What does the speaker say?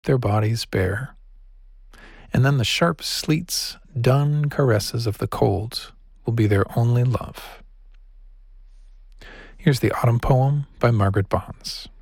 their bodies bare. And then the sharp sleet's dun caresses of the cold will be their only love. Here's the autumn poem by Margaret Bonds.